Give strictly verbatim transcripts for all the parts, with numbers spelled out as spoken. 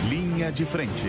Linha de Frente.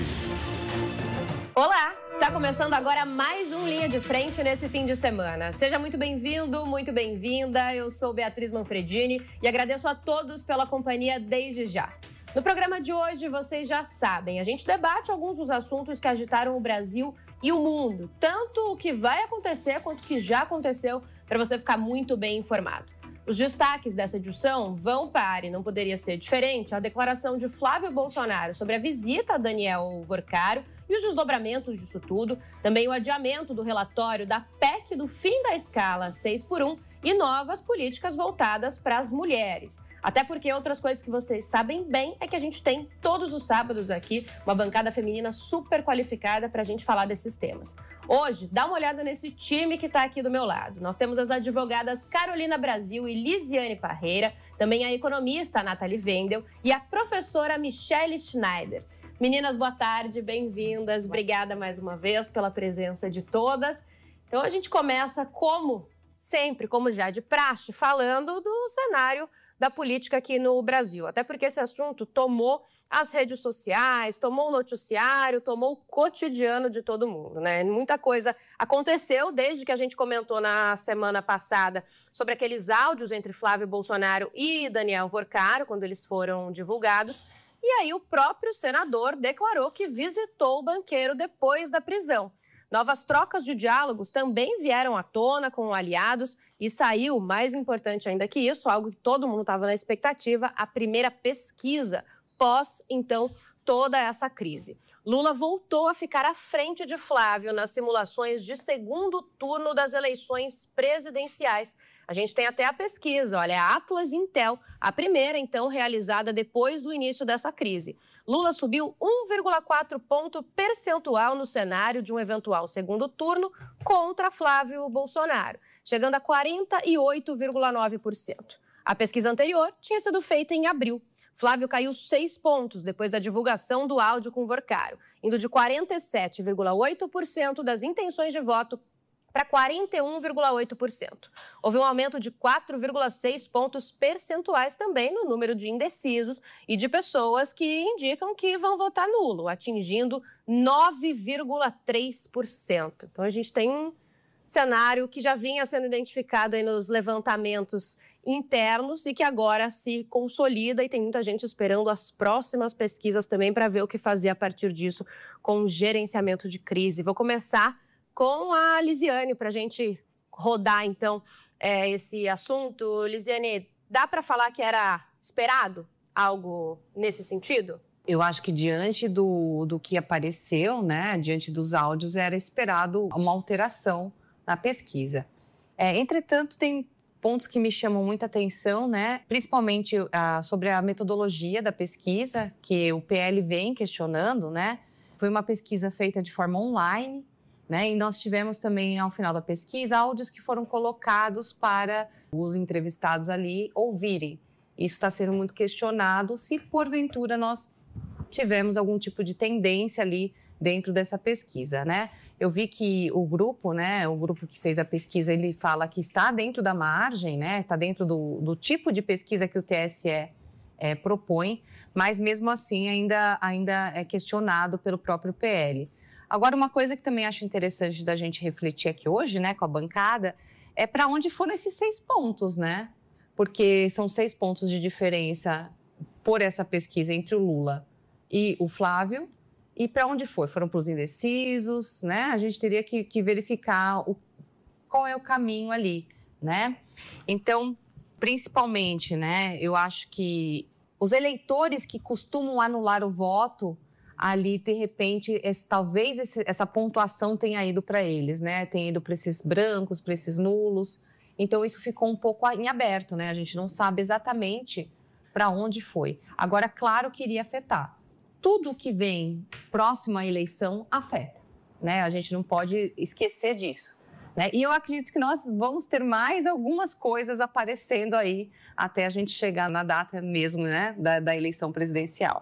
Olá, está começando agora mais um Linha de Frente nesse fim de semana. Seja muito bem-vindo, muito bem-vinda. Eu sou Beatriz Manfredini e agradeço a todos pela companhia desde já. No programa de hoje, vocês já sabem, a gente debate alguns dos assuntos que agitaram o Brasil e o mundo, tanto o que vai acontecer quanto o que já aconteceu, para você ficar muito bem informado. Os destaques dessa edição vão para, e não poderia ser diferente, a declaração de Flávio Bolsonaro sobre a visita a Daniel Worcaro e os desdobramentos disso tudo, também o adiamento do relatório da P E C do fim da escala seis por um e novas políticas voltadas para as mulheres. Até porque outras coisas que vocês sabem bem é que a gente tem todos os sábados aqui uma bancada feminina super qualificada para a gente falar desses temas. Hoje, dá uma olhada nesse time que está aqui do meu lado. Nós temos as advogadas Carolina Brasil e Lisiane Parreira, também a economista Nathalie Wendel e a professora Michelle Schneider. Meninas, boa tarde, bem-vindas. Obrigada mais uma vez pela presença de todas. Então a gente começa, como sempre, como já de praxe, falando do cenário da política aqui no Brasil. Até porque esse assunto tomou as redes sociais, tomou o noticiário, tomou o cotidiano de todo mundo, né? Muita coisa aconteceu desde que a gente comentou na semana passada sobre aqueles áudios entre Flávio Bolsonaro e Daniel Worcaro, quando eles foram divulgados. E aí o próprio senador declarou que visitou o banqueiro depois da prisão. Novas trocas de diálogos também vieram à tona com aliados e saiu, mais importante ainda que isso, algo que todo mundo estava na expectativa, a primeira pesquisa pós, então, toda essa crise. Lula voltou a ficar à frente de Flávio nas simulações de segundo turno das eleições presidenciais. A gente tem até a pesquisa, olha, a Atlas Intel, a primeira, então, realizada depois do início dessa crise. Lula subiu um vírgula quatro ponto percentual no cenário de um eventual segundo turno contra Flávio Bolsonaro, chegando a quarenta e oito vírgula nove por cento. A pesquisa anterior tinha sido feita em abril. Flávio caiu seis pontos depois da divulgação do áudio com Worcaro, indo de quarenta e sete vírgula oito por cento das intenções de voto para quarenta e um vírgula oito por cento. Houve um aumento de quatro vírgula seis pontos percentuais também no número de indecisos e de pessoas que indicam que vão votar nulo, atingindo nove vírgula três por cento. Então a gente tem um cenário que já vinha sendo identificado aí nos levantamentos internos e que agora se consolida e tem muita gente esperando as próximas pesquisas também para ver o que fazer a partir disso com o gerenciamento de crise. Vou começar com a Lisiane para a gente rodar então é, esse assunto. Lisiane, dá para falar que era esperado algo nesse sentido? Eu acho que diante do, do que apareceu, né, diante dos áudios, era esperado uma alteração na pesquisa. É, entretanto, tem pontos que me chamam muita atenção, né, principalmente ah, sobre a metodologia da pesquisa, que o P L vem questionando, né. Foi uma pesquisa feita de forma online, né, e nós tivemos também, ao final da pesquisa, áudios que foram colocados para os entrevistados ali ouvirem. Isso está sendo muito questionado se, porventura, nós tivemos algum tipo de tendência ali dentro dessa pesquisa, né? Eu vi que o grupo, né, o grupo que fez a pesquisa, ele fala que está dentro da margem, né, está dentro do, do tipo de pesquisa que o T S E é, propõe, mas mesmo assim ainda, ainda é questionado pelo próprio P L. Agora, uma coisa que também acho interessante da gente refletir aqui hoje, né, com a bancada, é para onde foram esses seis pontos, né? Porque são seis pontos de diferença por essa pesquisa entre o Lula e o Flávio. E para onde foi? Foram para os indecisos, né? A gente teria que, que verificar o, qual é o caminho ali, né? Então, principalmente, né, eu acho que os eleitores que costumam anular o voto, ali, de repente, esse, talvez esse, essa pontuação tenha ido para eles, né? Tenha ido para esses brancos, para esses nulos. Então, isso ficou um pouco em aberto, né? A gente não sabe exatamente para onde foi. Agora, claro que iria afetar. Tudo que vem próximo à eleição afeta, né? A gente não pode esquecer disso, né? E eu acredito que nós vamos ter mais algumas coisas aparecendo aí até a gente chegar na data mesmo, né, da, da eleição presidencial.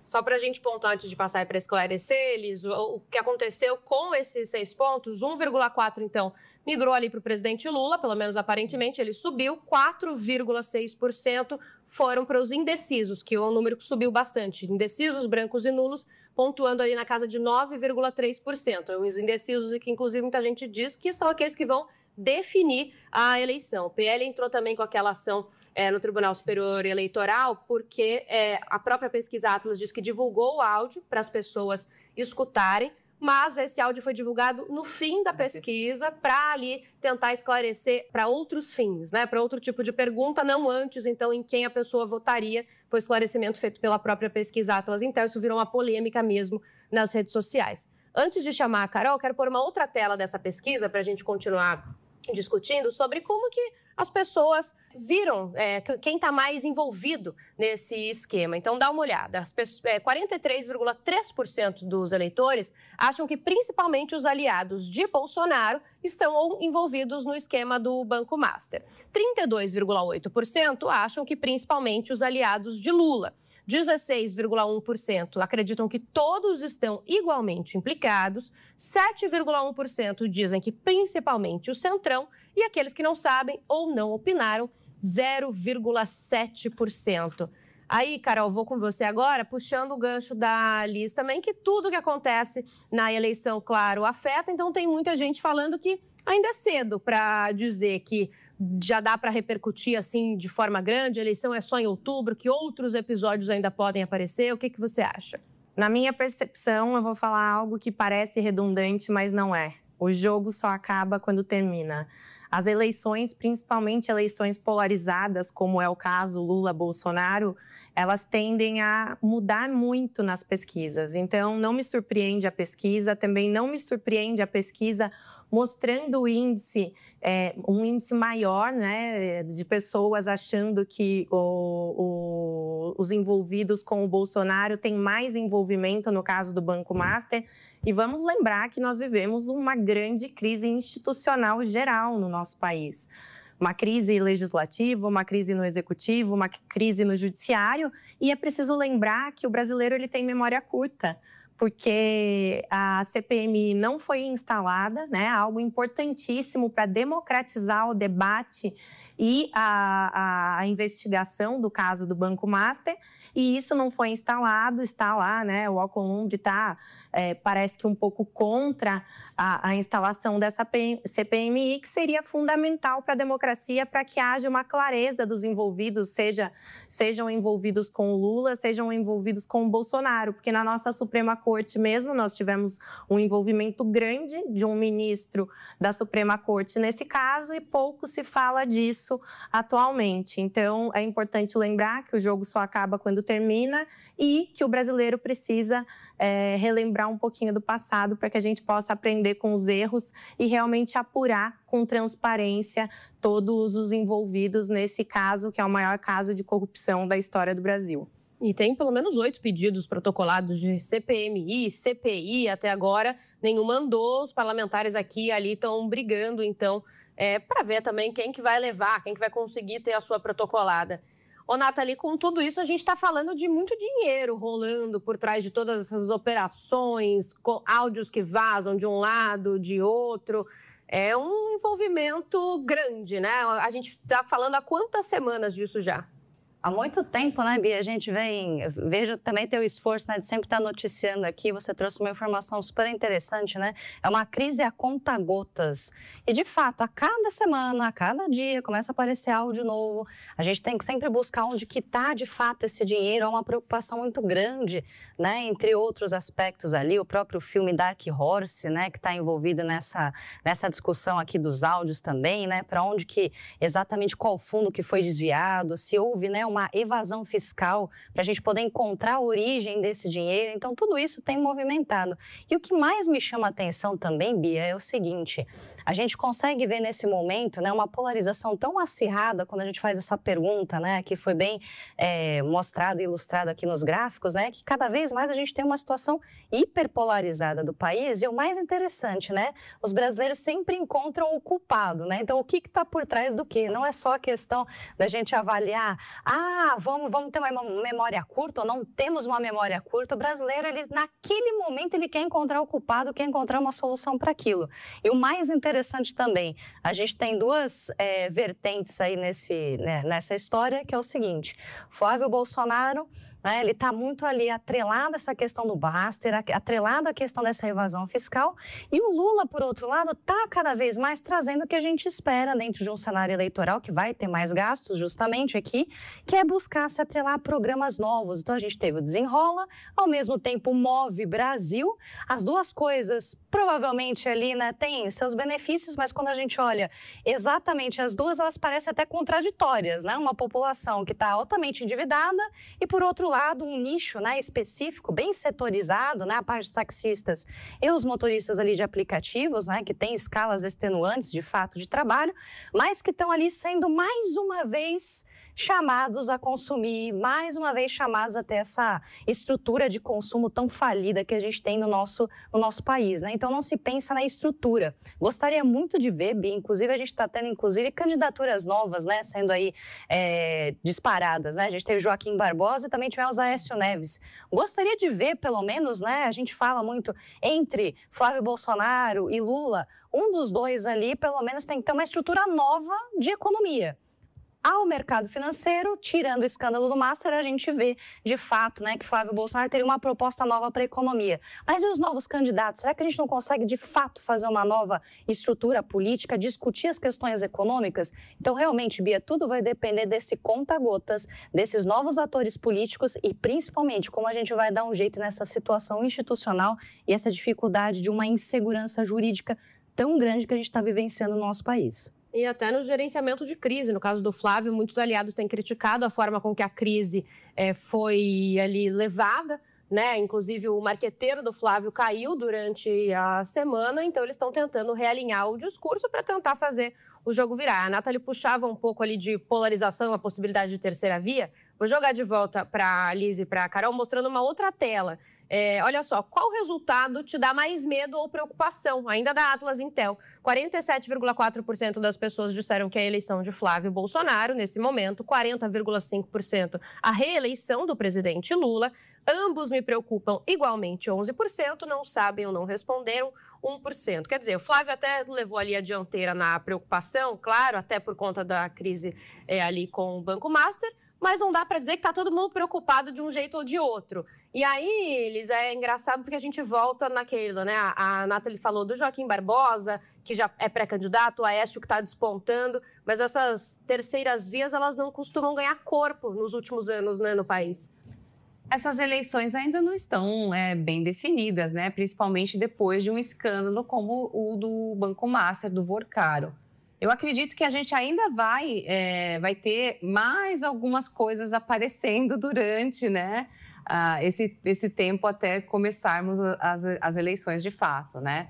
Só para a gente pontuar antes de passar para esclarecer, Elis, o, o que aconteceu com esses seis pontos, um vírgula quatro, então, migrou ali para o presidente Lula, pelo menos aparentemente, ele subiu, quatro vírgula seis por cento foram para os indecisos, que é um número que subiu bastante. Indecisos, brancos e nulos, pontuando ali na casa de nove vírgula três por cento. Os indecisos, e que inclusive muita gente diz que são aqueles que vão definir a eleição. O P L entrou também com aquela ação é, no Tribunal Superior Eleitoral, porque é, a própria pesquisa Atlas diz que divulgou o áudio para as pessoas escutarem, mas esse áudio foi divulgado no fim da pesquisa para ali tentar esclarecer para outros fins, né? Para outro tipo de pergunta, não antes, então, em quem a pessoa votaria. Foi esclarecimento feito pela própria pesquisa Atlas. Então, isso virou uma polêmica mesmo nas redes sociais. Antes de chamar a Carol, quero pôr uma outra tela dessa pesquisa para a gente continuar discutindo sobre como que as pessoas viram é, quem está mais envolvido nesse esquema. Então, dá uma olhada. As pessoas, é, quarenta e três vírgula três por cento dos eleitores acham que principalmente os aliados de Bolsonaro estão envolvidos no esquema do Banco Master. trinta e dois vírgula oito por cento acham que principalmente os aliados de Lula. dezesseis vírgula um por cento acreditam que todos estão igualmente implicados, sete vírgula um por cento dizem que principalmente o Centrão, e aqueles que não sabem ou não opinaram, zero vírgula sete por cento. Aí, Carol, vou com você agora, puxando o gancho da Liz também, que tudo que acontece na eleição, claro, afeta, então tem muita gente falando que ainda é cedo para dizer que já dá para repercutir assim de forma grande, a eleição é só em outubro, que outros episódios ainda podem aparecer. O que, que você acha? Na minha percepção, eu vou falar algo que parece redundante, mas não é. O jogo só acaba quando termina. As eleições, principalmente eleições polarizadas, como é o caso Lula-Bolsonaro, elas tendem a mudar muito nas pesquisas. Então, não me surpreende a pesquisa, também não me surpreende a pesquisa mostrando o índice, é, um índice maior, né, de pessoas achando que o, o, os envolvidos com o Bolsonaro têm mais envolvimento no caso do Banco Master. E vamos lembrar que nós vivemos uma grande crise institucional geral no nosso país. Uma crise legislativa, uma crise no executivo, uma crise no judiciário. E é preciso lembrar que o brasileiro ele tem memória curta, porque a C P M I não foi instalada, né? Algo importantíssimo para democratizar o debate e a, a, a investigação do caso do Banco Master, e isso não foi instalado, está lá, né? O Alcolumbre está, é, parece que um pouco contra a, a instalação dessa C P M I, que seria fundamental para a democracia, para que haja uma clareza dos envolvidos, seja, sejam envolvidos com o Lula, sejam envolvidos com o Bolsonaro, porque na nossa Suprema Corte mesmo nós tivemos um envolvimento grande de um ministro da Suprema Corte nesse caso, e pouco se fala disso atualmente. Então, é importante lembrar que o jogo só acaba quando termina e que o brasileiro precisa é, relembrar um pouquinho do passado para que a gente possa aprender com os erros e realmente apurar com transparência todos os envolvidos nesse caso, que é o maior caso de corrupção da história do Brasil. E tem pelo menos oito pedidos protocolados de C P M I, C P I até agora. Nenhum andou, os parlamentares aqui e ali estão brigando, então, é, para ver também quem que vai levar, quem que vai conseguir ter a sua protocolada. Ô, Nathalie, com tudo isso, a gente está falando de muito dinheiro rolando por trás de todas essas operações, com áudios que vazam de um lado, de outro. É um envolvimento grande, né? A gente está falando há quantas semanas disso já? Há muito tempo, né, Bia? A gente vem... Vejo também teu esforço, né, de sempre estar noticiando aqui. Você trouxe uma informação super interessante, né? É uma crise a conta-gotas. E, de fato, a cada semana, a cada dia, começa a aparecer áudio novo. A gente tem que sempre buscar onde que está, de fato, esse dinheiro. É uma preocupação muito grande, né? Entre outros aspectos ali. O próprio filme Dark Horse, né? Que está envolvido nessa, nessa discussão aqui dos áudios também, né? Para onde que... Exatamente qual fundo que foi desviado, se houve, né? Uma evasão fiscal, para a gente poder encontrar a origem desse dinheiro. Então, tudo isso tem movimentado. E o que mais me chama a atenção também, Bia, é o seguinte: a gente consegue ver nesse momento, né, uma polarização tão acirrada quando a gente faz essa pergunta, né, que foi bem é, mostrado e ilustrado aqui nos gráficos, né, que cada vez mais a gente tem uma situação hiperpolarizada do país. E o mais interessante, né, os brasileiros sempre encontram o culpado, né? Então, o que está por trás do quê? Não é só a questão da gente avaliar, ah, vamos, vamos ter uma memória curta ou não temos uma memória curta. O brasileiro, ele, naquele momento, ele quer encontrar o culpado, quer encontrar uma solução para aquilo. E o mais interessante também, a gente tem duas é, vertentes aí nesse, né, nessa história, que é o seguinte: Flávio Bolsonaro, né, ele está muito ali atrelado a essa questão do Baster, atrelado à questão dessa evasão fiscal, e o Lula, por outro lado, está cada vez mais trazendo o que a gente espera dentro de um cenário eleitoral que vai ter mais gastos justamente aqui, que é buscar se atrelar a programas novos. Então a gente teve o Desenrola, ao mesmo tempo o Move Brasil, as duas coisas provavelmente ali, né, têm seus benefícios, mas quando a gente olha exatamente as duas, elas parecem até contraditórias, né? Uma população que está altamente endividada e, por outro lado, um nicho, né, específico, bem setorizado, né, a parte dos taxistas e os motoristas ali de aplicativos, né, que têm escalas extenuantes de fato de trabalho, mas que estão ali sendo mais uma vez chamados a consumir, mais uma vez chamados a ter essa estrutura de consumo tão falida que a gente tem no nosso, no nosso país, né? Então não se pensa na estrutura. Gostaria muito de ver, Bia, inclusive a gente está tendo inclusive candidaturas novas, né, sendo aí é, disparadas, né? A gente teve Joaquim Barbosa e também tivemos Aécio Neves. Gostaria de ver, pelo menos, né, a gente fala muito entre Flávio Bolsonaro e Lula, um dos dois ali, pelo menos, tem que ter uma estrutura nova de economia. Ao mercado financeiro, tirando o escândalo do Master, a gente vê, de fato, né, que Flávio Bolsonaro teria uma proposta nova para a economia. Mas e os novos candidatos? Será que a gente não consegue, de fato, fazer uma nova estrutura política, discutir as questões econômicas? Então, realmente, Bia, tudo vai depender desse conta-gotas, desses novos atores políticos e, principalmente, como a gente vai dar um jeito nessa situação institucional e essa dificuldade de uma insegurança jurídica tão grande que a gente está vivenciando no nosso país. E até no gerenciamento de crise. No caso do Flávio, muitos aliados têm criticado a forma com que a crise é, foi ali levada, né? Inclusive, o marqueteiro do Flávio caiu durante a semana, então eles estão tentando realinhar o discurso para tentar fazer o jogo virar. A Nathalie puxava um pouco ali de polarização, a possibilidade de terceira via. Vou jogar de volta para a Liz e para a Carol, mostrando uma outra tela. É, olha só, qual resultado te dá mais medo ou preocupação? Ainda da Atlas Intel, quarenta e sete vírgula quatro por cento das pessoas disseram que a eleição de Flávio Bolsonaro, nesse momento, quarenta vírgula cinco por cento a reeleição do presidente Lula. Ambos me preocupam igualmente, onze por cento, não sabem ou não responderam, um por cento. Quer dizer, o Flávio até levou ali a dianteira na preocupação, claro, até por conta da crise é, ali com o Banco Master, mas não dá para dizer que está todo mundo preocupado de um jeito ou de outro. E aí, Elis, é engraçado porque a gente volta naquilo, né? A Nathalie falou do Joaquim Barbosa, que já é pré-candidato, o Aécio que está despontando, mas essas terceiras vias, elas não costumam ganhar corpo nos últimos anos, né, no país. Essas eleições ainda não estão é, bem definidas, né? Principalmente depois de um escândalo como o do Banco Master, do Vorcaro. Eu acredito que a gente ainda vai, é, vai ter mais algumas coisas aparecendo durante, né, uh, esse, esse tempo até começarmos as, as eleições de fato, né?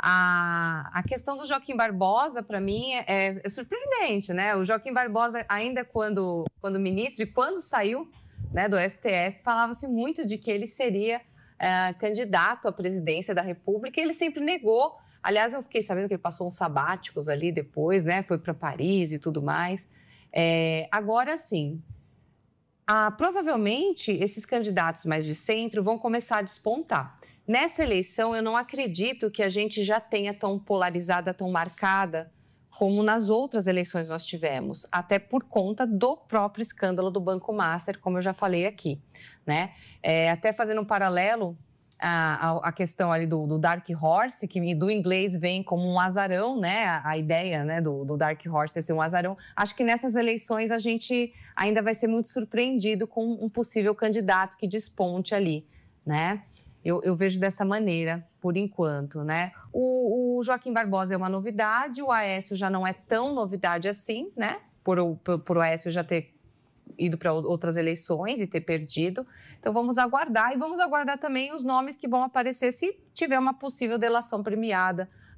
A, a questão do Joaquim Barbosa, para mim, é, é surpreendente, né? O Joaquim Barbosa, ainda quando, quando ministro e quando saiu, né, do S T F, falava-se muito de que ele seria é, candidato à presidência da República e ele sempre negou. Aliás, eu fiquei sabendo que ele passou uns sabáticos ali depois, né? Foi para Paris e tudo mais. É, agora, sim, ah, provavelmente esses candidatos mais de centro vão começar a despontar. Nessa eleição, eu não acredito que a gente já tenha tão polarizada, tão marcada como nas outras eleições nós tivemos, até por conta do próprio escândalo do Banco Master, como eu já falei aqui, né? É, até fazendo um paralelo, A, a questão ali do, do Dark Horse, que do inglês vem como um azarão, né? A, a ideia, né, do, do Dark Horse é ser um azarão. Acho que nessas eleições a gente ainda vai ser muito surpreendido com um possível candidato que desponte ali, né? Eu, eu vejo dessa maneira, por enquanto, né? O, o Joaquim Barbosa é uma novidade, o Aécio já não é tão novidade assim, né? Por, por, por o Aécio já ter ido para outras eleições e ter perdido. Então, vamos aguardar e vamos aguardar também os nomes que vão aparecer se tiver uma possível delação premiada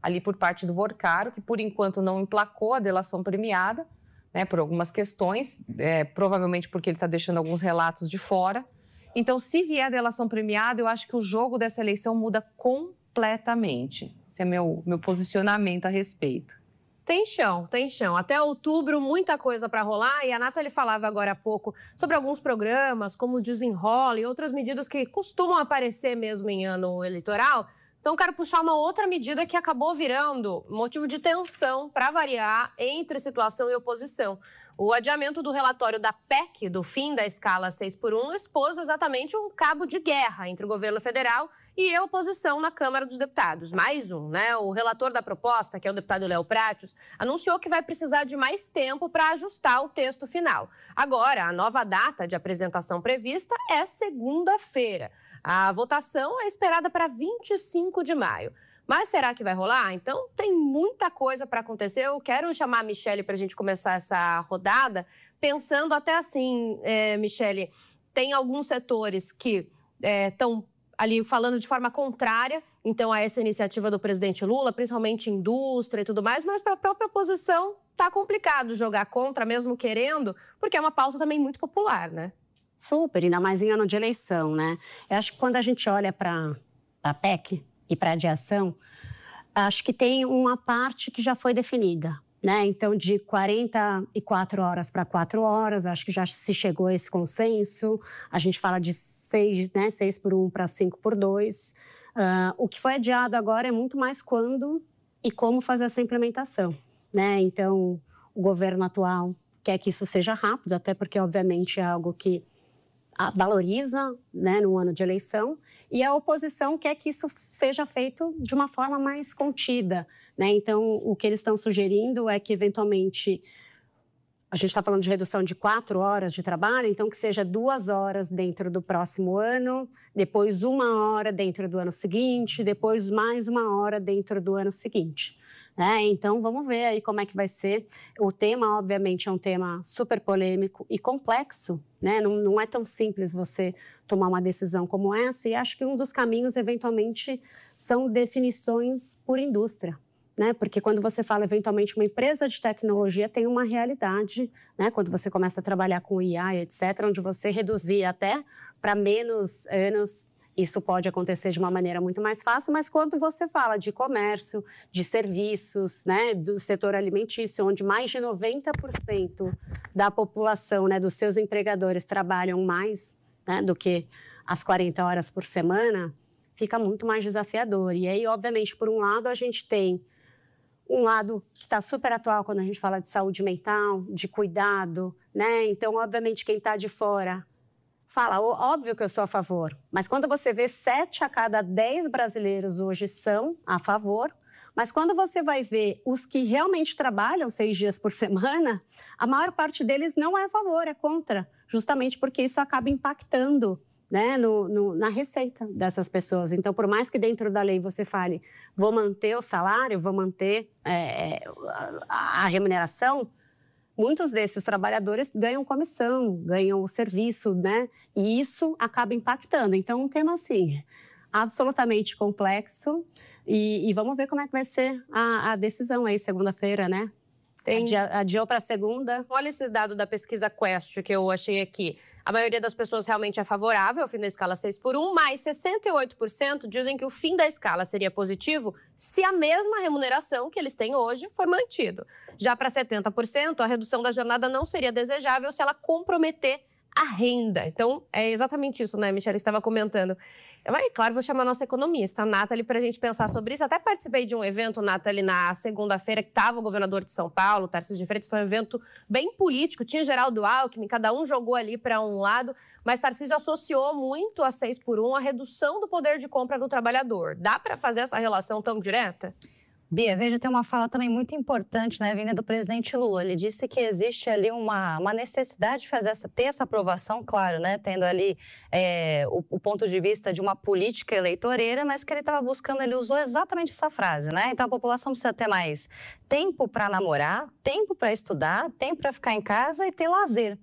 ali por parte do Vorcaro, que por enquanto não emplacou a delação premiada, né, por algumas questões, é, provavelmente porque ele está deixando alguns relatos de fora. Então, se vier a delação premiada, eu acho que o jogo dessa eleição muda completamente. Esse é meu, meu posicionamento a respeito. Tem chão, tem chão. Até outubro, muita coisa para rolar. E a Nathalie falava agora há pouco sobre alguns programas, como o Desenrola e outras medidas que costumam aparecer mesmo em ano eleitoral. Então, quero puxar uma outra medida que acabou virando motivo de tensão, para variar, entre situação e oposição. O adiamento do relatório da P E C, do fim da escala seis por um, expôs exatamente um cabo de guerra entre o governo federal e a oposição na Câmara dos Deputados. Mais um, né? O relator da proposta, que é o deputado Léo Pratios, anunciou que vai precisar de mais tempo para ajustar o texto final. Agora, a nova data de apresentação prevista é segunda-feira. A votação é esperada para vinte e cinco de maio. Mas será que vai rolar? Então, tem muita coisa para acontecer. Eu quero chamar a Michele para a gente começar essa rodada, pensando até assim, é, Michele, tem alguns setores que estão é, ali falando de forma contrária, então, a essa iniciativa do presidente Lula, principalmente indústria e tudo mais, mas para a própria oposição está complicado jogar contra, mesmo querendo, porque é uma pauta também muito popular, né? Super, ainda mais em ano de eleição, né? Eu acho que quando a gente olha para a P E C e para a adiação, acho que tem uma parte que já foi definida, né? Então, de quarenta e quatro horas para quatro horas, acho que já se chegou a esse consenso. A gente fala de seis, né? seis por um para cinco por dois. Uh, o que foi adiado agora é muito mais quando e como fazer essa implementação, né? Então, o governo atual quer que isso seja rápido, até porque, obviamente, é algo que valoriza, né, no ano de eleição, e a oposição quer que isso seja feito de uma forma mais contida, né? Então, o que eles estão sugerindo é que, eventualmente, a gente está falando de redução de quatro horas de trabalho, então que seja duas horas dentro do próximo ano, depois uma hora dentro do ano seguinte, depois mais uma hora dentro do ano seguinte. É, então, vamos ver aí como é que vai ser. O tema, obviamente, é um tema super polêmico e complexo, né? Não, não é tão simples você tomar uma decisão como essa, e acho que um dos caminhos, eventualmente, são definições por indústria, né? Porque quando você fala, eventualmente, uma empresa de tecnologia tem uma realidade, né? Quando você começa a trabalhar com I A, etcétera, onde você reduzir até para menos anos. Isso pode acontecer de uma maneira muito mais fácil, mas quando você fala de comércio, de serviços, né, do setor alimentício, onde mais de noventa por cento da população, né, dos seus empregadores trabalham mais, né, do que as quarenta horas por semana, fica muito mais desafiador. E aí, obviamente, por um lado, a gente tem um lado que está super atual quando a gente fala de saúde mental, de cuidado, né? Então, obviamente, quem está de fora fala, óbvio que eu sou a favor, mas quando você vê sete a cada dez brasileiros hoje são a favor, mas quando você vai ver os que realmente trabalham seis dias por semana, a maior parte deles não é a favor, é contra, justamente porque isso acaba impactando, né, no, no, na receita dessas pessoas. Então, por mais que dentro da lei você fale, vou manter o salário, vou manter é, a, a remuneração, muitos desses trabalhadores ganham comissão, ganham o serviço, né? E isso acaba impactando. Então, um tema, assim, absolutamente complexo. E, e vamos ver como é que vai ser a, a decisão aí, segunda-feira, né? Tem... Adia, adiou para segunda. Olha esse dado da pesquisa Quest que eu achei aqui. A maioria das pessoas realmente é favorável ao fim da escala seis por um, mas sessenta e oito por cento dizem que o fim da escala seria positivo se a mesma remuneração que eles têm hoje for mantido. Já para setenta por cento, a redução da jornada não seria desejável se ela comprometer a renda. Então, é exatamente isso, né, Michele, que estava comentando. É claro, vou chamar a nossa economista, a Nathalie, para a gente pensar sobre isso. Até participei de um evento, Nathalie, na segunda-feira, que estava o governador de São Paulo, Tarcísio de Freitas. Foi um evento bem político, tinha Geraldo Alckmin, cada um jogou ali para um lado, mas Tarcísio associou muito a seis por um a redução do poder de compra do trabalhador. Dá para fazer essa relação tão direta? Bia, veja, tem uma fala também muito importante, né, vinda do presidente Lula. Ele disse que existe ali uma, uma necessidade de fazer essa, ter essa aprovação, claro, né, tendo ali é, o, o ponto de vista de uma política eleitoreira, mas que ele estava buscando, ele usou exatamente essa frase, né? Então a população precisa ter mais tempo para namorar, tempo para estudar, tempo para ficar em casa e ter lazer.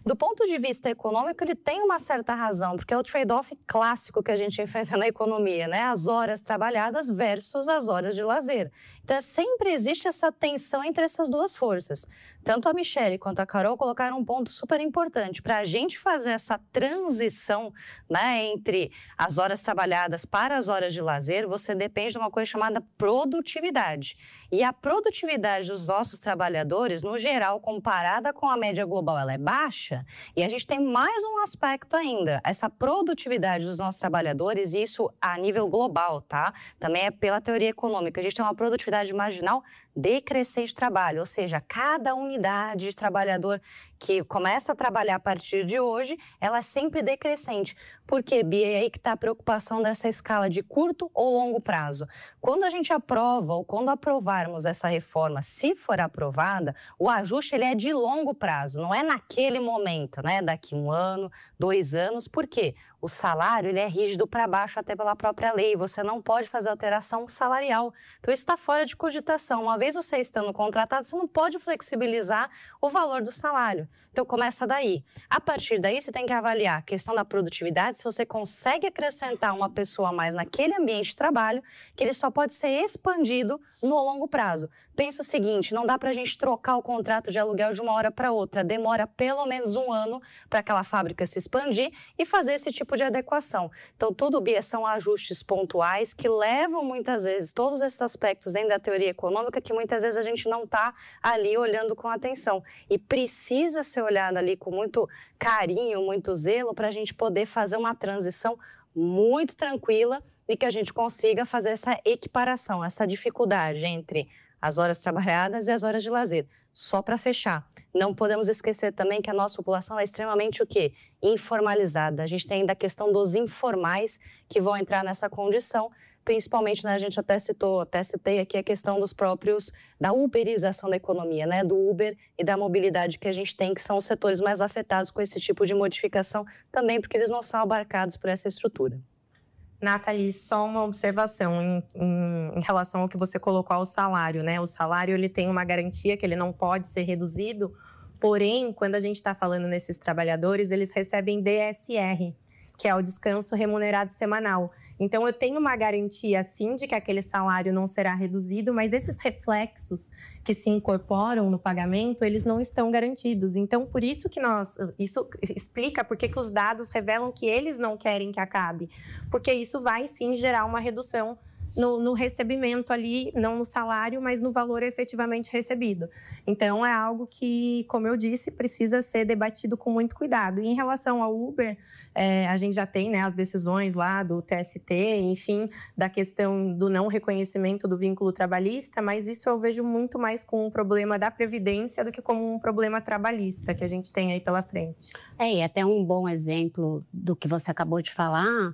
Do ponto de vista econômico, ele tem uma certa razão, porque é o trade-off clássico que a gente enfrenta na economia, né? As horas trabalhadas versus as horas de lazer. Então, sempre existe essa tensão entre essas duas forças. Tanto a Michele quanto a Carol colocaram um ponto super importante. Para a gente fazer essa transição, né, entre as horas trabalhadas para as horas de lazer, você depende de uma coisa chamada produtividade. E a produtividade dos nossos trabalhadores, no geral, comparada com a média global, ela é baixa. E a gente tem mais um aspecto ainda. Essa produtividade dos nossos trabalhadores, e isso a nível global, tá? Também é pela teoria econômica. A gente tem uma produtividade marginal decrescente de trabalho, ou seja, cada unidade de trabalhador que começa a trabalhar a partir de hoje, ela é sempre decrescente. Por quê, Bia? É aí que está a preocupação dessa escala de curto ou longo prazo. Quando a gente aprova, ou quando aprovarmos essa reforma, se for aprovada, o ajuste ele é de longo prazo, não é naquele momento, né? Daqui um ano, dois anos. Por quê? O salário ele é rígido para baixo até pela própria lei, você não pode fazer alteração salarial. Então, isso está fora de cogitação. Uma vez você estando contratado, você não pode flexibilizar o valor do salário. Então, começa daí. A partir daí, você tem que avaliar a questão da produtividade, se você consegue acrescentar uma pessoa a mais naquele ambiente de trabalho, que ele só pode ser expandido no longo prazo. Pensa o seguinte, não dá para a gente trocar o contrato de aluguel de uma hora para outra, demora pelo menos um ano para aquela fábrica se expandir e fazer esse tipo de adequação. Então, tudo, Bia, são ajustes pontuais que levam muitas vezes todos esses aspectos dentro da teoria econômica que muitas vezes a gente não está ali olhando com atenção. E precisa ser olhado ali com muito carinho, muito zelo para a gente poder fazer uma transição muito tranquila e que a gente consiga fazer essa equiparação, essa dificuldade entre as horas trabalhadas e as horas de lazer. Só para fechar, não podemos esquecer também que a nossa população é extremamente o quê? Informalizada. A gente tem ainda a questão dos informais que vão entrar nessa condição, principalmente, né, a gente até citou, até citei aqui a questão dos próprios, da uberização da economia, né, do Uber e da mobilidade que a gente tem, que são os setores mais afetados com esse tipo de modificação, também porque eles não são abarcados por essa estrutura. Nathalie, só uma observação em, em, em relação ao que você colocou ao salário, né? O salário ele tem uma garantia que ele não pode ser reduzido, porém, quando a gente está falando nesses trabalhadores, eles recebem D S R, que é o descanso remunerado semanal. Então, eu tenho uma garantia, sim, de que aquele salário não será reduzido, mas esses reflexos que se incorporam no pagamento, eles não estão garantidos. Então, por isso que nós... Isso explica por que os dados revelam que eles não querem que acabe. Porque isso vai, sim, gerar uma redução no, no recebimento ali, não no salário, mas no valor efetivamente recebido. Então, é algo que, como eu disse, precisa ser debatido com muito cuidado. E em relação ao Uber, é, a gente já tem, né, as decisões lá do T S T, enfim, da questão do não reconhecimento do vínculo trabalhista, mas isso eu vejo muito mais como um problema da Previdência do que como um problema trabalhista que a gente tem aí pela frente. É, e até um bom exemplo do que você acabou de falar,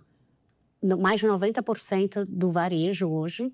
mais de noventa por cento do varejo hoje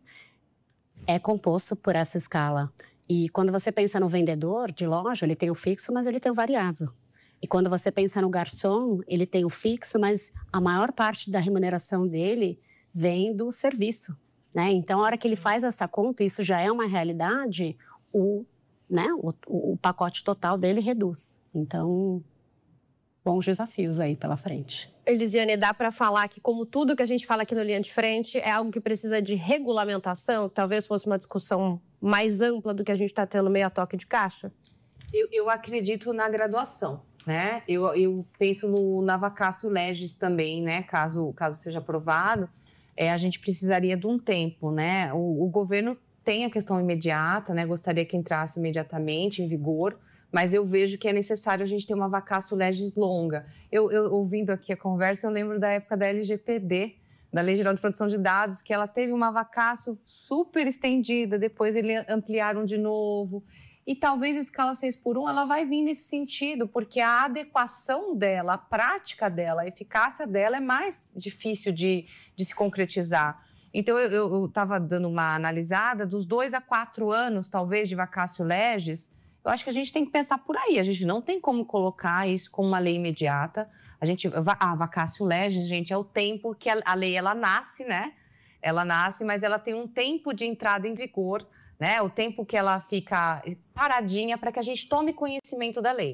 é composto por essa escala. E quando você pensa no vendedor de loja, ele tem o fixo, mas ele tem o variável. E quando você pensa no garçom, ele tem o fixo, mas a maior parte da remuneração dele vem do serviço, né? Então, a hora que ele faz essa conta, isso já é uma realidade, o, né, o, o pacote total dele reduz. Então, bons desafios aí pela frente. Elisiane, dá para falar que, como tudo que a gente fala aqui no Linha de Frente, é algo que precisa de regulamentação, que talvez fosse uma discussão mais ampla do que a gente está tendo meio a toque de caixa? Eu, eu acredito na graduação, né? Eu, eu penso no, na vacatio legis também, né? Caso, caso seja aprovado, é, a gente precisaria de um tempo, né? O, o governo tem a questão imediata, né? Gostaria que entrasse imediatamente em vigor, mas eu vejo que é necessário a gente ter uma vacatio legis longa. Eu, eu ouvindo aqui a conversa, eu lembro da época da L G P D, da Lei Geral de Proteção de Dados, que ela teve uma vacatio super estendida, depois eles ampliaram de novo. E talvez a escala seis por um, ela vai vir nesse sentido, porque a adequação dela, a prática dela, a eficácia dela é mais difícil de, de se concretizar. Então, eu estava dando uma analisada dos dois a quatro anos, talvez, de vacatio legis. Eu acho que a gente tem que pensar por aí. A gente não tem como colocar isso como uma lei imediata. A gente, a vacatio legis, gente, é o tempo que a, a lei ela nasce, né? Ela nasce, mas ela tem um tempo de entrada em vigor, né? O tempo que ela fica paradinha para que a gente tome conhecimento da lei.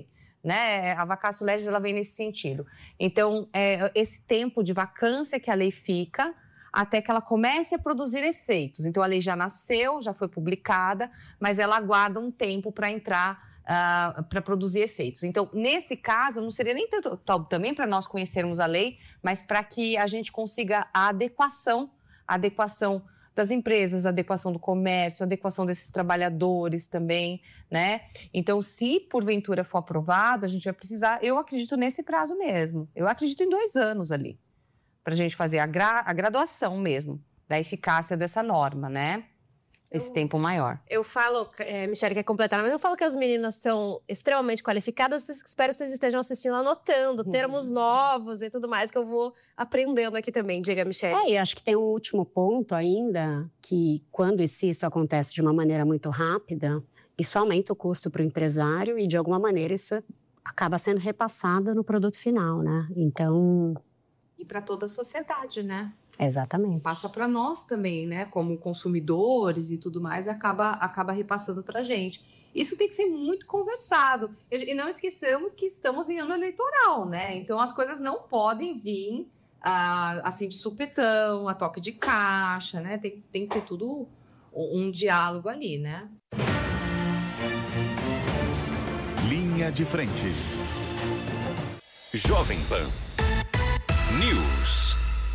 né? A vacatio legis, ela vem nesse sentido. Então, é, esse tempo de vacância que a lei fica até que ela comece a produzir efeitos. Então, a lei já nasceu, já foi publicada, mas ela aguarda um tempo para entrar, uh, para produzir efeitos. Então, nesse caso, não seria nem tanto também para nós conhecermos a lei, mas para que a gente consiga a adequação, a adequação das empresas, a adequação do comércio, a adequação desses trabalhadores também, né? Então, se porventura for aprovado, a gente vai precisar, eu acredito nesse prazo mesmo, eu acredito em dois anos ali, para a gente fazer a, gra, a graduação mesmo da eficácia dessa norma, né? Esse eu, tempo maior. Eu falo, é, Michele quer completar, mas eu falo que as meninas são extremamente qualificadas, espero que vocês estejam assistindo, anotando termos uhum. novos e tudo mais, que eu vou aprendendo aqui também. Diga, Michele. É, e acho que tem um último ponto ainda, que quando isso acontece de uma maneira muito rápida, isso aumenta o custo para o empresário e, de alguma maneira, isso acaba sendo repassado no produto final, né? Então... E para toda a sociedade, né? Exatamente. Passa para nós também, né? Como consumidores e tudo mais, acaba, acaba repassando para a gente. Isso tem que ser muito conversado. E não esqueçamos que estamos em ano eleitoral, né? Então, as coisas não podem vir ah, assim de supetão, a toque de caixa, né? Tem, tem que ter tudo um, um diálogo ali, né? Linha de frente. Jovem Pan News.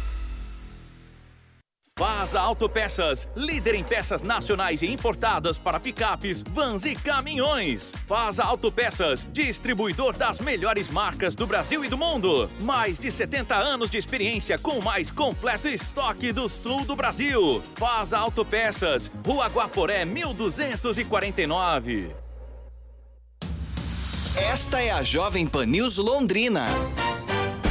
Fasa Autopeças, líder em peças nacionais e importadas para picapes, vans e caminhões. Fasa Autopeças, distribuidor das melhores marcas do Brasil e do mundo. Mais de setenta anos de experiência com o mais completo estoque do sul do Brasil. Fasa Autopeças, Rua Guaporé, mil duzentos e quarenta e nove. Esta é a Jovem Pan News Londrina.